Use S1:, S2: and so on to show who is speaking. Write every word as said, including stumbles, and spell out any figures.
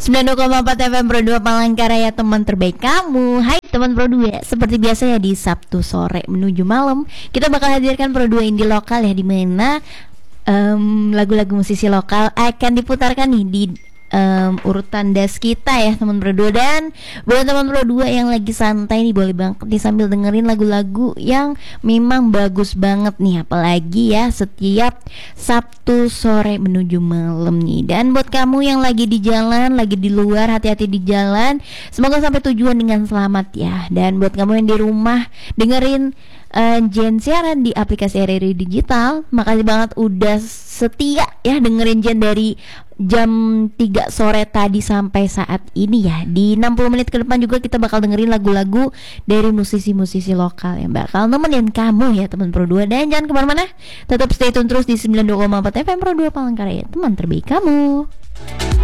S1: sembilan puluh dua koma empat F M Pro dua Palangkaraya, teman terbaik kamu. Hai teman Pro dua, seperti biasa ya di Sabtu sore menuju malam kita bakal hadirkan Pro dua Indie lokal ya, di mana um, lagu-lagu musisi lokal akan diputarkan nih di um, urutan das kita ya teman Pro dua. Dan buat teman Pro dua yang lagi santai nih, boleh banget nih sambil dengerin lagu-lagu yang memang bagus banget nih, apalagi ya setiap Sabtu sore menuju malam nih. Dan buat kamu yang lagi di jalan, lagi di luar, hati-hati di jalan, semoga sampai tujuan dengan selamat ya. Dan buat kamu yang di rumah dengerin uh, Jen siaran di aplikasi R R I Digital, makasih banget udah setia ya dengerin Jen dari jam tiga sore tadi sampai saat ini ya. Di enam puluh menit ke depan juga kita bakal dengerin lagu-lagu dari musisi-musisi lokal yang bakal nemenin kamu ya teman Pro dua. Dan jangan kemana-mana, tetap stay tune terus di sembilan puluh dua koma empat F M Pro dua Palangkaraya, teman terbaik kamu.